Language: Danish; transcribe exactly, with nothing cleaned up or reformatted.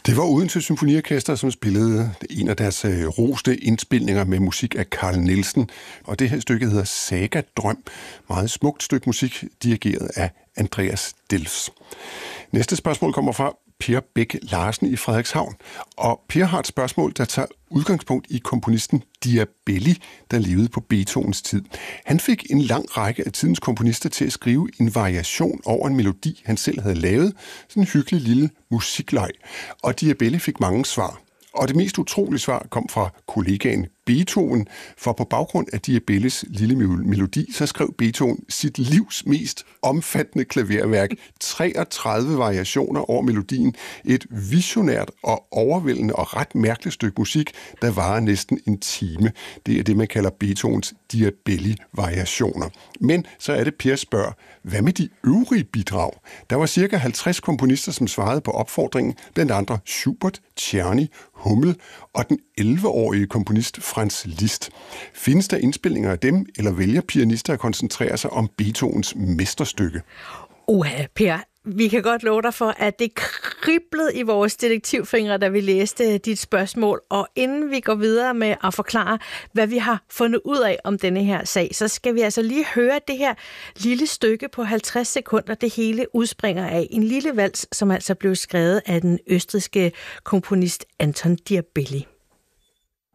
Det var Odense Symfoniorkester, som spillede en af deres øh, roste indspilninger med musik af Carl Nielsen. Og det her stykke hedder Saga Drøm. Meget smukt stykke musik, dirigeret af Andreas Delfs. Næste spørgsmål kommer fra Per Bæk Larsen i Frederikshavn. Og Per har et spørgsmål, der tager udgangspunkt i komponisten Diabelli, der levede på Beethovens tid. Han fik en lang række af tidens komponister til at skrive en variation over en melodi, han selv havde lavet. Sådan en hyggelig lille musikleg. Og Diabelli fik mange svar. Og det mest utrolige svar kom fra kollegaen Beethoven, for på baggrund af Diabellis lille melodi, så skrev Beethoven sit livs mest omfattende klaverværk, treogtredive variationer over melodien, et visionært og overvældende og ret mærkeligt stykke musik, der varer næsten en time. Det er det, man kalder Beethovens Diabelli-variationer. Men så er det Per spørger, hvad med de øvrige bidrag? Der var cirka halvtreds komponister, som svarede på opfordringen, blandt andre Schubert, Czerny, Hummel og den elleve-årige komponist Franz Liszt. Findes der indspilninger af dem, eller vælger pianister at koncentrere sig om Beethovens mesterstykke? Uha, Per, vi kan godt love dig for, at det kriblede i vores detektivfingre, da vi læste dit spørgsmål. Og inden vi går videre med at forklare, hvad vi har fundet ud af om denne her sag, så skal vi altså lige høre det her lille stykke på halvtreds sekunder. Det hele udspringer af en lille vals, som altså blev skrevet af den østrigske komponist Anton Diabelli.